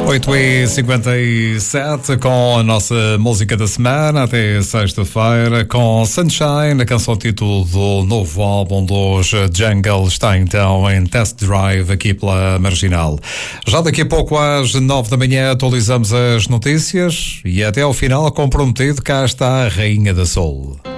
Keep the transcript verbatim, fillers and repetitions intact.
oito e cinquenta e sete com a nossa música da semana até sexta-feira com Sunshine, a canção título do novo álbum dos Jungle, está então em test drive aqui pela Marginal. Já daqui a pouco às nove da manhã atualizamos as notícias e até ao final comprometido cá está a Rainha da Soul.